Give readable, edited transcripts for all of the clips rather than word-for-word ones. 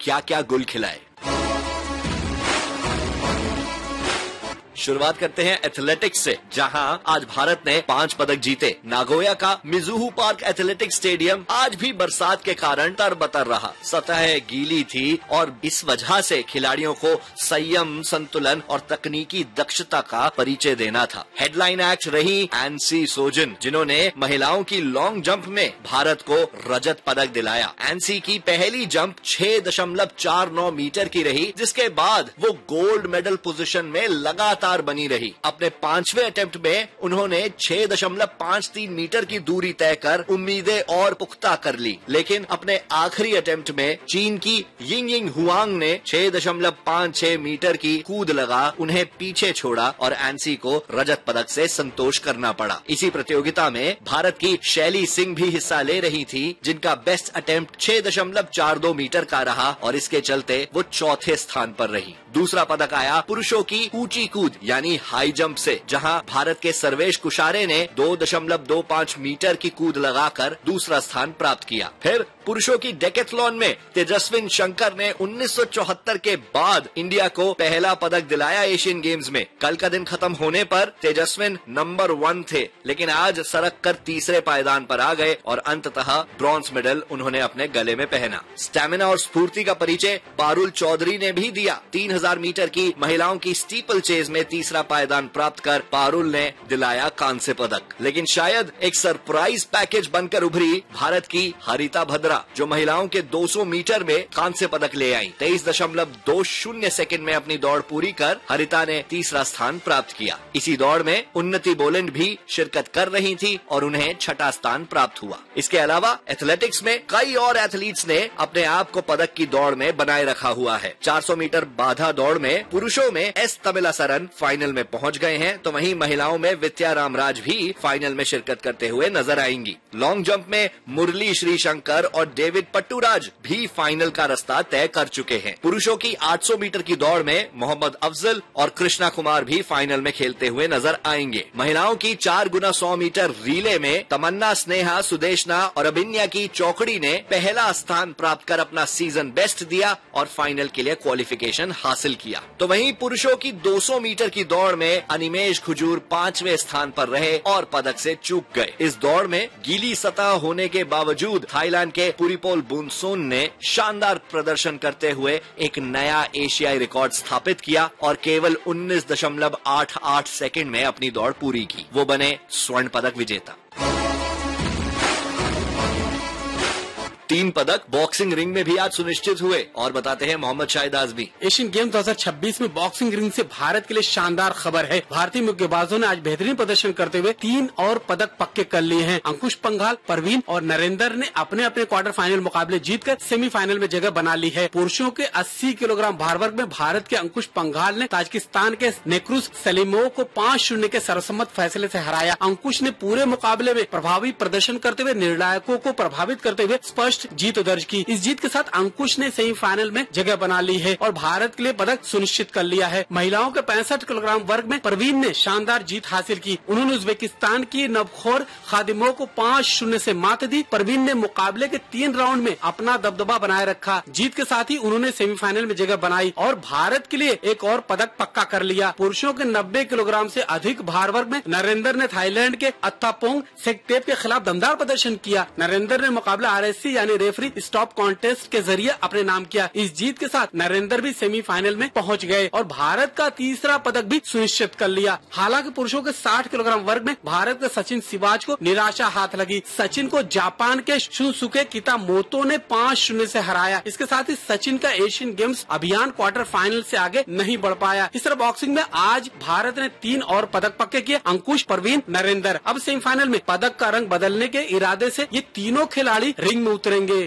क्या क्या गुल खिलाए। शुरुआत करते हैं एथलेटिक्स से, जहां आज भारत ने 5 पदक जीते। नागोया का मिजुहू पार्क एथलेटिक्स स्टेडियम आज भी बरसात के कारण तरबतर रहा। सतह गीली थी और इस वजह से खिलाड़ियों को संयम, संतुलन और तकनीकी दक्षता का परिचय देना था। हेडलाइन एक्ट रही एनसी सोजन, जिन्होंने महिलाओं की लॉन्ग जंप में भारत को रजत पदक दिलाया। एनसी की पहली जंप 6.49 मीटर की रही, जिसके बाद वो गोल्ड मेडल पोजीशन में लगातार बनी रही। अपने 5वें अटेम्प्ट में उन्होंने 6.53 मीटर की दूरी तय कर उम्मीदें और पुख्ता कर ली, लेकिन अपने आखिरी अटेम्प्ट में चीन की यिंग हुआंग ने 6.56 मीटर की कूद लगा उन्हें पीछे छोड़ा और एनसी को रजत पदक से संतोष करना पड़ा। इसी प्रतियोगिता में भारत की शैली सिंह भी हिस्सा ले रही थी, जिनका बेस्ट अटेम्प्ट 6.42 मीटर का रहा और इसके चलते वो चौथे स्थान पर रही। दूसरा पदक आया पुरुषों की ऊंची कूद यानी हाई जंप से, जहां भारत के सर्वेश कुशारे ने 2.25 मीटर की कूद लगाकर दूसरा स्थान प्राप्त किया। फिर पुरुषों की डेकेथलॉन में तेजस्विन शंकर ने 1974 के बाद इंडिया को पहला पदक दिलाया एशियन गेम्स में। कल का दिन खत्म होने पर तेजस्विन नंबर 1 थे, लेकिन आज सरक कर तीसरे पायदान पर आ गए और अंततः ब्रॉन्ज मेडल उन्होंने अपने गले में पहना। स्टैमिना और स्फूर्ति का परिचय पारुल चौधरी ने भी दिया। 3000 मीटर की महिलाओं की स्टीपल चेज में तीसरा पायदान प्राप्त कर पारुल ने दिलाया कांस्य पदक। लेकिन शायद एक सरप्राइज पैकेज बनकर उभरी भारत की हरिता भद्रा, जो महिलाओं के 200 मीटर में कांस्य पदक ले आई। 23.20 सेकंड में अपनी दौड़ पूरी कर हरिता ने तीसरा स्थान प्राप्त किया। इसी दौड़ में उन्नति बोलेंड भी शिरकत कर रही थी और उन्हें छठा स्थान प्राप्त हुआ। इसके अलावा एथलेटिक्स में कई और एथलीट्स ने अपने आप को पदक की दौड़ में बनाए रखा हुआ है। 400 मीटर बाधा दौड़ में पुरुषों में एस तमिलासरन फाइनल में पहुंच गए हैं, तो वहीं महिलाओं में विद्या रामराज भी फाइनल में शिरकत करते हुए नजर आएंगी। लॉन्ग जंप में मुरली श्रीशंकर और डेविड पट्टूराज भी फाइनल का रास्ता तय कर चुके हैं। पुरुषों की 800 मीटर की दौड़ में मोहम्मद अफजल और कृष्णा कुमार भी फाइनल में खेलते हुए नजर आएंगे। महिलाओं की 4x100 मीटर रीले में तमन्ना, स्नेहा, सुदेशना और अभिन्या की चौकड़ी ने पहला स्थान प्राप्त कर अपना सीजन बेस्ट दिया और फाइनल के लिए क्वालिफिकेशन हासिल किया। तो वहीं पुरुषों की 200 मीटर की दौड़ में अनिमेश खुजूर 5वें स्थान पर रहे और पदक से चूक गए। इस दौड़ में गीली सतह होने के बावजूद थाईलैंड के पुरीपोल बुनसोन ने शानदार प्रदर्शन करते हुए एक नया एशियाई रिकॉर्ड स्थापित किया और केवल 19.88 सेकंड में अपनी दौड़ पूरी की। वो बने स्वर्ण पदक विजेता। 3 पदक बॉक्सिंग रिंग में भी आज सुनिश्चित हुए और बताते हैं मोहम्मद शाहिद आजमी। एशियन गेम 2026 में बॉक्सिंग रिंग से भारत के लिए शानदार खबर है। भारतीय मुक्केबाजों ने आज बेहतरीन प्रदर्शन करते हुए 3 और पदक पक्के कर लिए हैं। अंकुश पंघाल, परवीन और नरेंद्र ने अपने अपने क्वार्टर फाइनल मुकाबले जीतकर सेमीफाइनल में जगह बना ली है। पुरुषों के 80 किलोग्राम भार वर्ग में भारत के अंकुश पंघाल ने ताजिकिस्तान के नेक्रुस सलीमोव को 5-0 के सर्वसम्मत फैसले से हराया। अंकुश ने पूरे मुकाबले में प्रभावी प्रदर्शन करते हुए निर्णायकों को प्रभावित करते हुए स्पष्ट जीत दर्ज की। इस जीत के साथ अंकुश ने सेमीफाइनल में जगह बना ली है और भारत के लिए पदक सुनिश्चित कर लिया है। महिलाओं के 65 किलोग्राम वर्ग में परवीन ने शानदार जीत हासिल की। उन्होंने उज्बेकिस्तान की नवखोर खादिमों को 5-0 से मात दी। परवीन ने मुकाबले के 3 राउंड में अपना दबदबा बनाए रखा। जीत के साथ ही उन्होंने सेमीफाइनल में जगह बनाई और भारत के लिए एक और पदक पक्का कर लिया। पुरुषों के 90 किलोग्राम से अधिक भार वर्ग में नरेंद्र ने थाईलैंड के अत्तापोंग सेकटेप के खिलाफ दमदार प्रदर्शन किया। नरेंद्र ने मुकाबला RSC यानी रेफरी स्टॉप कॉन्टेस्ट के जरिए अपने नाम किया। इस जीत के साथ नरेंद्र भी सेमीफाइनल में पहुंच गए और भारत का तीसरा पदक भी सुनिश्चित कर लिया। हालांकि पुरुषों के 60 किलोग्राम वर्ग में भारत के सचिन सिवाज को निराशा हाथ लगी। सचिन को जापान के शुनसुके कितामोतो ने 5-0 से हराया। इसके साथ ही सचिन का एशियन गेम्स अभियान क्वार्टर फाइनल से आगे नहीं बढ़ पाया। इस तरह बॉक्सिंग में आज भारत ने 3 और पदक पक्के किए। अंकुश, परवीन, नरेंद्र। अब सेमीफाइनल में पदक का रंग बदलने के इरादे से ये तीनों खिलाड़ी रिंग में उतरेंगे।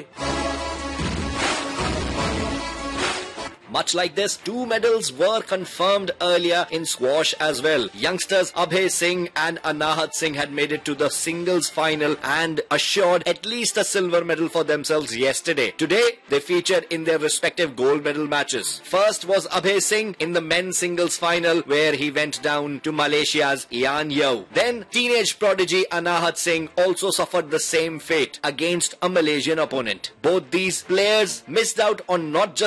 Much like this, 2 medals were confirmed earlier in squash as well. Youngsters Abhay Singh and Anahat Singh had made it to the singles final and assured at least a silver medal for themselves yesterday. Today, they featured in their respective gold medal matches. First was Abhay Singh in the men's singles final where he went down to Malaysia's Ian Yeo. Then, teenage prodigy Anahat Singh also suffered the same fate against a Malaysian opponent. Both these players missed out on not just